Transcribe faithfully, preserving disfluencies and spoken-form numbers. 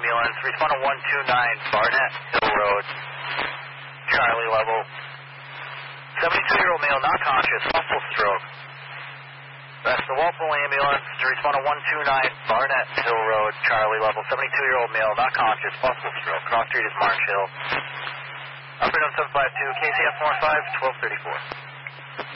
ambulance. Respond to one two nine Barnett Hill Road, Charlie level. seventy-two-year-old male, not conscious, possible stroke. That's the Walpole ambulance to respond to one two nine Barnett Hill Road, Charlie level. seventy-two-year-old male, not conscious, possible stroke. Cross Street is March Hill. Operator seven five two, K C F four five, twelve thirty-four.